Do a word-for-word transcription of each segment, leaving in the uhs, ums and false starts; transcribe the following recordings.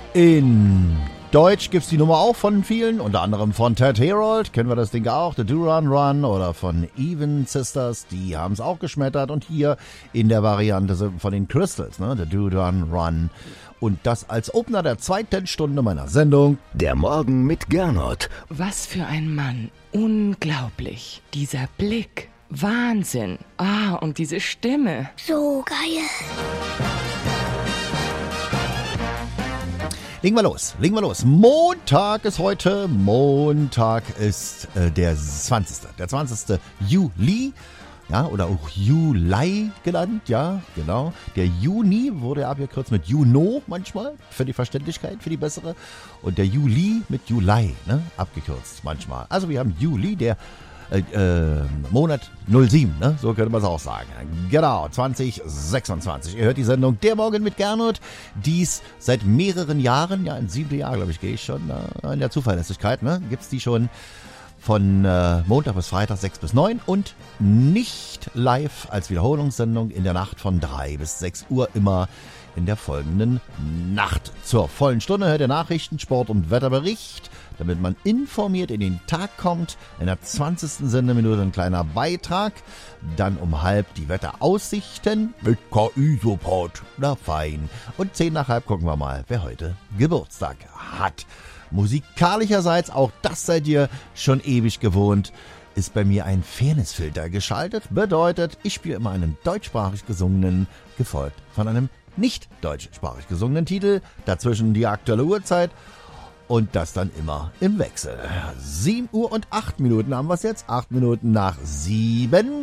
In Deutsch gibt's die Nummer auch von vielen, unter anderem von Ted Herold, kennen wir das Ding auch, The Do Run Run, oder von Even Sisters, die haben es auch geschmettert, und hier in der Variante von den Crystals, ne, The Do Run Run. Und das als Opener der zweiten Stunde meiner Sendung. Der Morgen mit Gernot. Was für ein Mann. Unglaublich. Dieser Blick. Wahnsinn. Ah, und diese Stimme. So geil. Legen wir los, legen wir los. Montag ist heute, Montag ist äh, der zwanzigste. Der zwanzigste Juli, ja, oder auch Juli genannt, ja, genau. Der Juni wurde abgekürzt mit Juno manchmal, für die Verständlichkeit, für die bessere. Und der Juli mit Juli, ne, abgekürzt manchmal. Also wir haben Juli, der Äh, äh, Monat null sieben, ne? So könnte man es auch sagen. Genau, zwanzig sechsundzwanzig. Ihr hört die Sendung Der Morgen mit Gernot. Dies seit mehreren Jahren, ja, in siebte Jahr, glaube ich, gehe ich schon, äh, in der Zuverlässigkeit, ne? Gibt's die schon von äh, Montag bis Freitag sechs bis neun und nicht live als Wiederholungssendung in der Nacht von drei bis sechs Uhr, immer in der folgenden Nacht. Zur vollen Stunde hört ihr Nachrichten, Sport und Wetterbericht, damit man informiert in den Tag kommt. In der zwanzigsten Sendeminute ein kleiner Beitrag. Dann um halb die Wetteraussichten mit K I-Support. Na fein. Und zehn nach halb gucken wir mal, wer heute Geburtstag hat. Musikalischerseits, auch das seid ihr schon ewig gewohnt, ist bei mir ein Fairnessfilter geschaltet. Bedeutet, ich spiele immer einen deutschsprachig gesungenen, gefolgt von einem nicht deutschsprachig gesungenen Titel. Dazwischen die aktuelle Uhrzeit. Und das dann immer im Wechsel. sieben Uhr und acht Minuten haben wir es jetzt. acht Minuten nach sieben.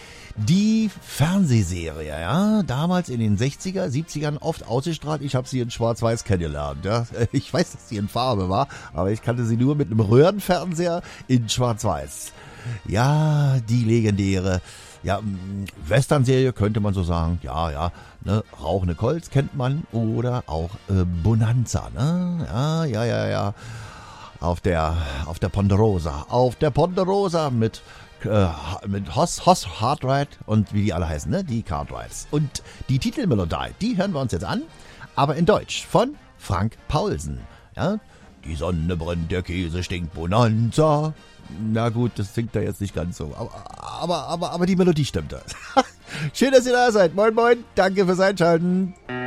Die Fernsehserie, ja, damals in den sechziger, siebzigern oft ausgestrahlt. Ich habe sie in Schwarz-Weiß kennengelernt. Ja. Ich weiß, dass sie in Farbe war, aber ich kannte sie nur mit einem Röhrenfernseher in Schwarz-Weiß. Ja, die legendäre, ja, Western-Serie könnte man so sagen. Ja, ja, ne, Rauchende Colts kennt man, oder auch äh, Bonanza, ne? Ja, ja, ja, ja. Auf der, auf der Ponderosa, auf der Ponderosa mit äh, mit Hoss, Hoss Hartright und wie die alle heißen, ne? Die Cartwrights. Und die Titelmelodie, die hören wir uns jetzt an, aber in Deutsch von Frank Paulsen. Ja? Die Sonne brennt, der Käse stinkt, Bonanza. Na gut, das singt er jetzt nicht ganz so, aber, aber, aber, aber die Melodie stimmt. Schön, dass ihr da seid. Moin, moin, danke fürs Einschalten.